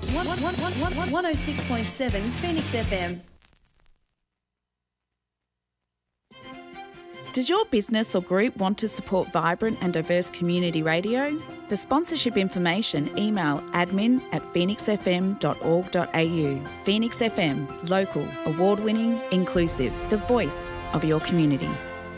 106.7 Phoenix FM. Does your business or group want to support vibrant and diverse community radio? For sponsorship information, email admin@phoenixfm.org.au. Phoenix FM, local, award-winning, inclusive, the voice of your community.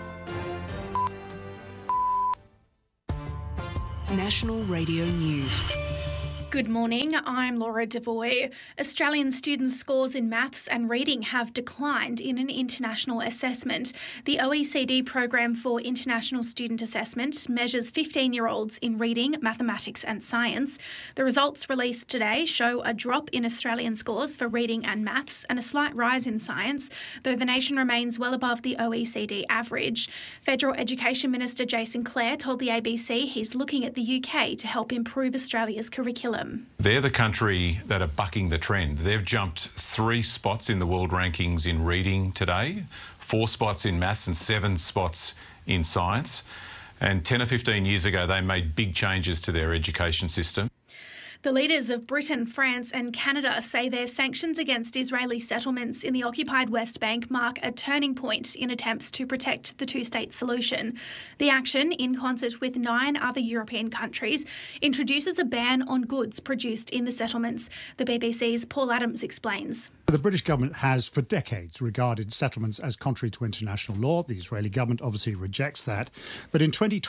National Radio News. Good morning, I'm Laura Devoy. Australian students' scores in maths and reading have declined in an international assessment. The OECD Programme for International Student Assessment measures 15-year-olds in reading, mathematics and science. The results released today show a drop in Australian scores for reading and maths and a slight rise in science, though the nation remains well above the OECD average. Federal Education Minister Jason Clare told the ABC he's looking at the UK to help improve Australia's curriculum. They're the country that are bucking the trend. They've jumped 3 spots in the world rankings in reading today, 4 spots in maths and 7 spots in science. And 10 or 15 years ago, they made big changes to their education system. The leaders of Britain, France and Canada say their sanctions against Israeli settlements in the occupied West Bank mark a turning point in attempts to protect the two-state solution. The action, in concert with 9 other European countries, introduces a ban on goods produced in the settlements. The BBC's Paul Adams explains. The British government has for decades regarded settlements as contrary to international law. The Israeli government obviously rejects that. But in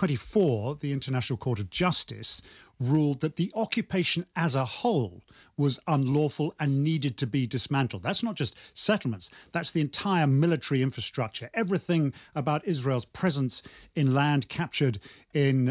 2024, the International Court of Justice ruled that the occupation as a whole was unlawful and needed to be dismantled. That's not just settlements, that's the entire military infrastructure, everything about Israel's presence in land captured in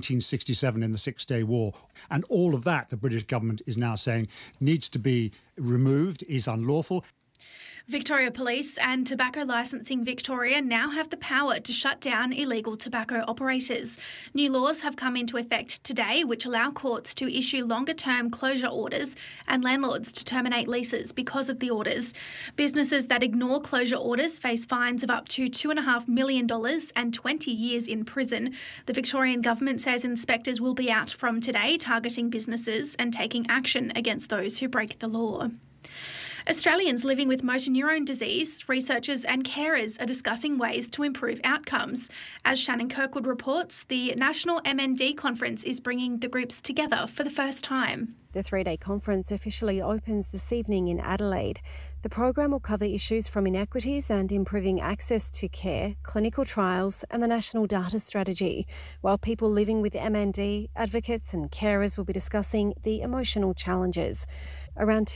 1967 in the Six-Day War. And all of that, the British government is now saying, needs to be removed, is unlawful. Victoria Police and Tobacco Licensing Victoria now have the power to shut down illegal tobacco operators. New laws have come into effect today which allow courts to issue longer-term closure orders and landlords to terminate leases because of the orders. Businesses that ignore closure orders face fines of up to $2.5 million and 20 years in prison. The Victorian government says inspectors will be out from today targeting businesses and taking action against those who break the law. Australians living with motor neurone disease, researchers and carers are discussing ways to improve outcomes. As Shannon Kirkwood reports, the National MND Conference is bringing the groups together for the first time. The 3-day conference officially opens this evening in Adelaide. The program will cover issues from inequities and improving access to care, clinical trials and the National Data Strategy, while people living with MND, advocates and carers will be discussing the emotional challenges. Around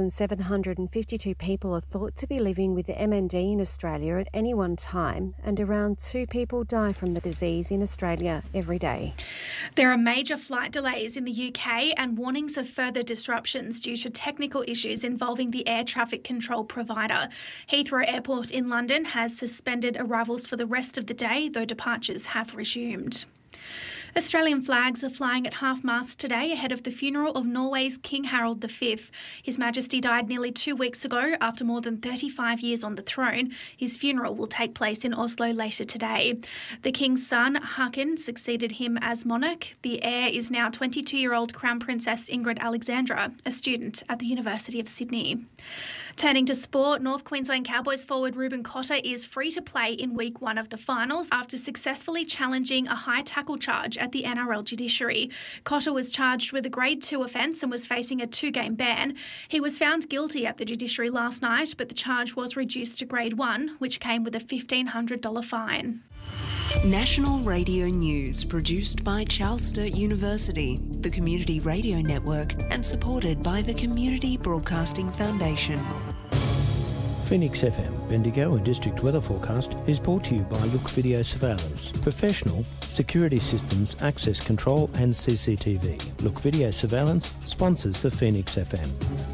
2,752 people are thought to be living with MND in Australia at any one time, and around 2 people die from the disease in Australia every day. There are major flight delays in the UK and warnings of further disruptions due to technical issues involving the air traffic control provider. Heathrow Airport in London has suspended arrivals for the rest of the day, though departures have resumed. Australian flags are flying at half-mast today ahead of the funeral of Norway's King Harald V. His Majesty died nearly 2 weeks ago after more than 35 years on the throne. His funeral will take place in Oslo later today. The King's son, Haakon, succeeded him as monarch. The heir is now 22-year-old Crown Princess Ingrid Alexandra, a student at the University of Sydney. Turning to sport, North Queensland Cowboys forward Ruben Cotter is free to play in Week 1 of the finals after successfully challenging a high tackle charge at the NRL judiciary. Cotter was charged with a Grade 2 offence and was facing a 2-game ban. He was found guilty at the judiciary last night, but the charge was reduced to Grade 1, which came with a $1,500 fine. National Radio News, produced by Charles Sturt University, the Community Radio Network, and supported by the Community Broadcasting Foundation. Phoenix FM, Bendigo and District Weather Forecast is brought to you by Look Video Surveillance. Professional security systems, access control and CCTV. Look Video Surveillance sponsors the Phoenix FM.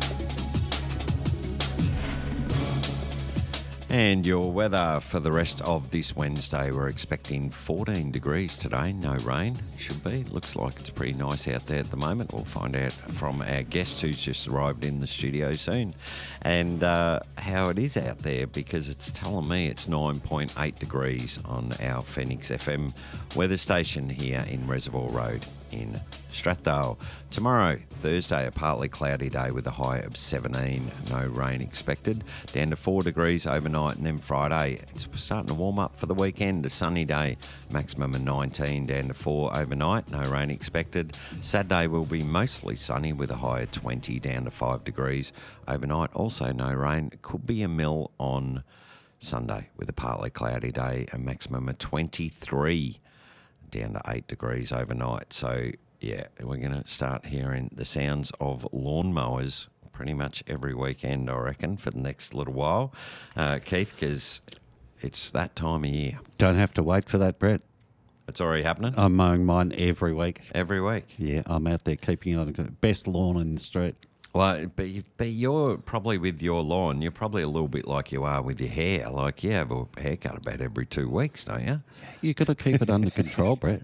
And your weather for the rest of this Wednesday, we're expecting 14 degrees today, no rain, should be. Looks like it's pretty nice out there at the moment. We'll find out from our guest who's just arrived in the studio soon and how it is out there, because it's telling me it's 9.8 degrees on our Phoenix FM weather station here in Reservoir Road. in Strathdale. Tomorrow, Thursday, a partly cloudy day with a high of 17. No rain expected. Down to 4 degrees overnight, and then Friday, it's starting to warm up for the weekend. A sunny day, maximum of 19, down to 4 overnight. No rain expected. Saturday will be mostly sunny with a high of 20, down to 5 degrees overnight. Also no rain. It could be a mill on Sunday with a partly cloudy day, a maximum of 23, down to 8 degrees overnight. So, yeah, we're going to start hearing the sounds of lawnmowers pretty much every weekend, I reckon, for the next little while. Keith, because it's that time of year. Don't have to wait for that, Brett. It's already happening? I'm mowing mine every week. Every week? Yeah, I'm out there keeping it on the best lawn in the street. Well, but you're probably with your lawn, you're probably a little bit like you are with your hair. Like, you have a haircut about every 2 weeks, don't you? You've got to keep it under control, Brett.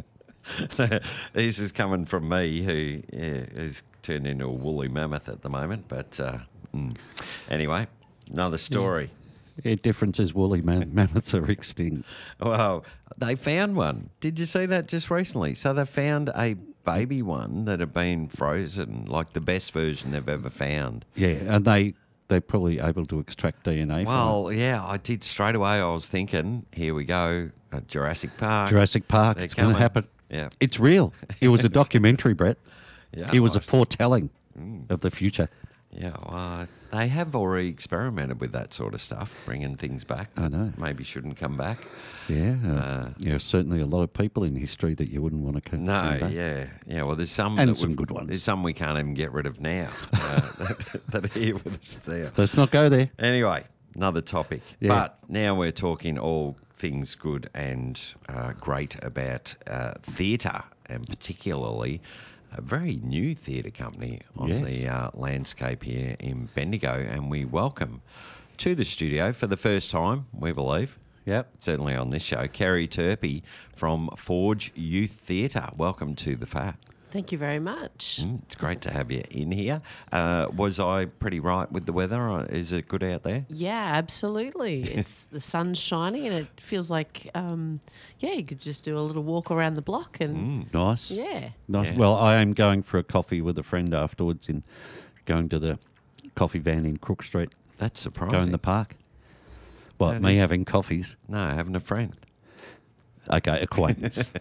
This is coming from me, who is turned into a woolly mammoth at the moment. But anyway, another story. Yeah, difference is woolly mammoths are extinct. Well, they found one. Did you see that just recently? So they found a baby one that had been frozen, like the best version they've ever found. Yeah, and they're probably able to extract DNA well, from it. Yeah, I did straight away. I was thinking, here we go, Jurassic Park. Jurassic Park, it's going to happen. Yeah. It's real. It was a documentary, Brett. Yeah, it was a foretelling of the future. Yeah, well, they have already experimented with that sort of stuff, bringing things back that I know. maybe shouldn't come back. Yeah, certainly a lot of people in history that you wouldn't want to come back. Yeah. Well, there's some and some good ones. There's some we can't even get rid of now that are here with us there. Let's not go there. Anyway, another topic. Yeah. But now we're talking all things good and great about theatre, and particularly a very new theatre company on the landscape here in Bendigo, and we welcome to the studio for the first time, we believe, certainly on this show, Kerry Turpie from Forge Youth Theatre. Welcome to the Fat. Thank you very much. It's great to have you in here. Was I pretty right with the weather? Is it good out there? Yeah, absolutely. It's the sun's shining and it feels like, you could just do a little walk around the block and nice. Yeah. Nice. Yeah. Well, I am going for a coffee with a friend afterwards, going to the coffee van in Crook Street. That's surprising. Go in the park. Well, me having coffees. No, having a friend. Okay, acquaintance.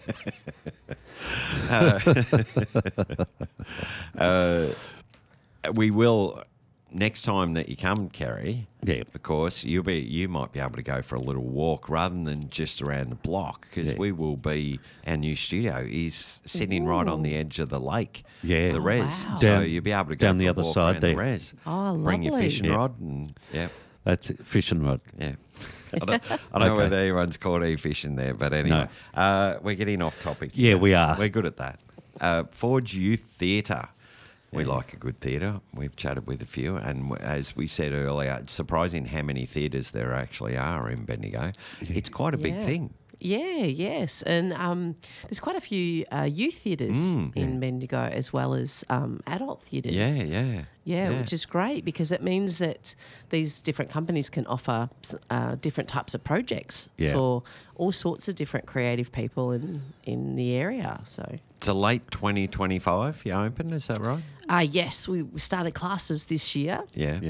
We will next time that you come, Kerry. Yeah, of course you might be able to go for a little walk rather than just around the block, because we will be. Our new studio is sitting right on the edge of the lake. Yeah, the res. Wow. So you'll be able to go down for the a other walk side around there. the res. Oh, Bring your lovely. fishing rod and That's it, fishing rod. Yeah. I don't know whether anyone's caught any fish in there, but anyway, we're getting off topic. Yeah, we are. We're good at that. Forge Youth Theatre. We like a good theatre. We've chatted with a few, and as we said earlier, it's surprising how many theatres there actually are in Bendigo. It's quite a big thing. Yeah, yes. And there's quite a few youth theatres in Bendigo, as well as adult theatres. Yeah, which is great, because it means that these different companies can offer different types of projects for all sorts of different creative people in the area. So it's a late 2025 you open, is that right? Yes, we started classes this year.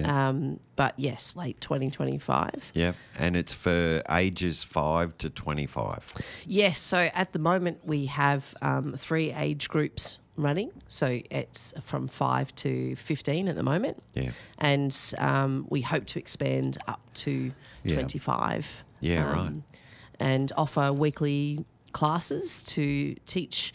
But yes, late 2025. Yeah, and it's for ages 5 to 25. Yes, so at the moment we have 3 age groups running. So it's from 5 to 15 at the moment. Yeah. And we hope to expand up to 25. Yeah, right. And offer weekly classes to teach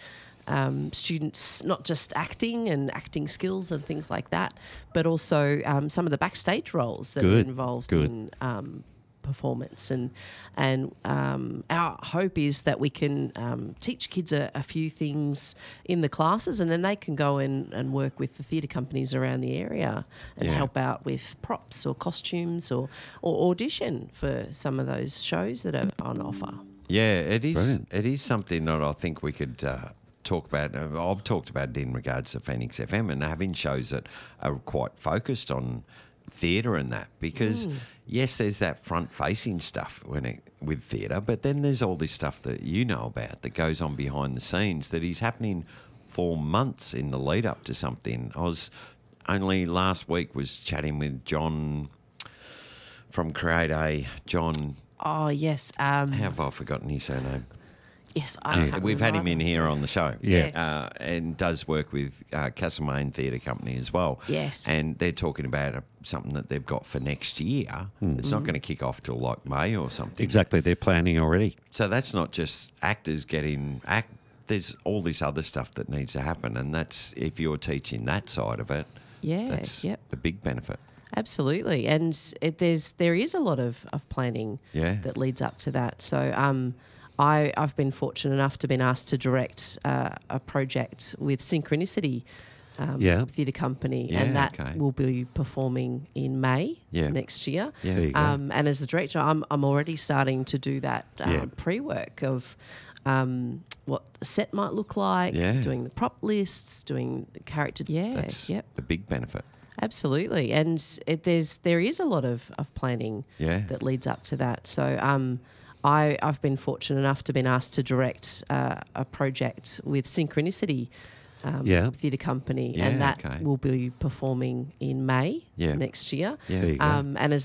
students not just acting and acting skills and things like that, but also some of the backstage roles that are involved in performance. And our hope is that we can teach kids a few things in the classes, and then they can go in and work with the theatre companies around the area and help out with props or costumes or audition for some of those shows that are on offer. Yeah, it is. Brilliant. It is something that I think we could talk about. I've talked about it in regards to Phoenix FM and having shows that are quite focused on theatre and that, because yes, there's that front-facing stuff with theatre, but then there's all this stuff that you know about that goes on behind the scenes that is happening 4 months in the lead up to something. I was only last week was chatting with John from Create A. John. Oh, yes. How have I forgotten his surname? Yes, I can't We've had him remember in here on the show. Yes. And does work with Castlemaine Theatre Company as well. Yes. And they're talking about something that they've got for next year. It's not going to kick off till like May or something. Exactly, they're planning already. So that's not just actors getting there's all this other stuff that needs to happen, and that's if you're teaching that side of it. Yeah, that's yep. a big benefit. Absolutely, and there is a lot of planning that leads up to that. So I've been fortunate enough to been asked to direct a project with Synchronicity Theatre Company, and that will be performing in May next year. Yeah. There you go. And as the director, I'm already starting to do that pre-work of what the set might look like, doing the prop lists, doing the character. That's a big benefit. Absolutely, and there is a lot of planning that leads up to that. So I've been fortunate enough to been asked to direct a project with Synchronicity Theatre Company, and that will be performing in May next year. Yeah. And as